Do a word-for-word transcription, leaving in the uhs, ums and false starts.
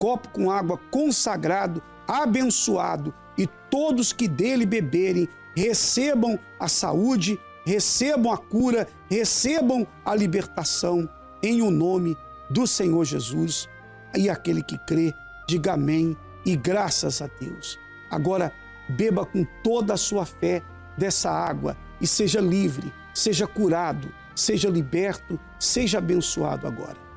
copo com água consagrado, abençoado, e todos que dele beberem recebam a saúde, recebam a cura, recebam a libertação, em o nome do Senhor Jesus. E aquele que crê, diga amém e graças a Deus. Agora, beba com toda a sua fé dessa água e seja livre, seja curado, seja liberto, seja abençoado agora.